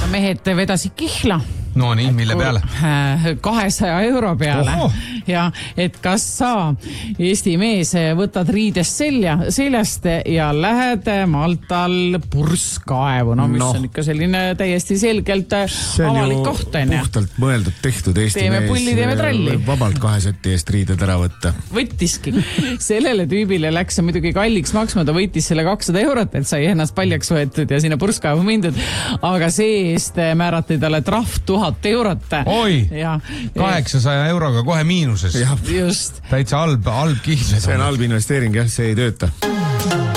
mehed vedasid kihla. No nii, mille peale? 200 euro peale. Ja et kas sa, Eesti mees, võtad riidest seljast ja lähed Maltal purskkaevu. No mis on ikka selline täiesti selgelt avalik koht. See on ju puhtalt mõeldud tehtud Eesti teeme mees. Pulli, teeme tralli. Vabalt 2 seti eest riided ära võtta. Võttiski. Sellele tüübile läks muidugi kalliks maksma, ta võttis selle 200 eurot, et sai ennast paljaks võetud ja sinna purskkaevu mindud. Aga see eest määrati talle trahv 1000 eurot. Oi, 800 euroga kohe miinuses. Just. Täitsa halb kihled. See on halb investeering, jah, see ei tööta.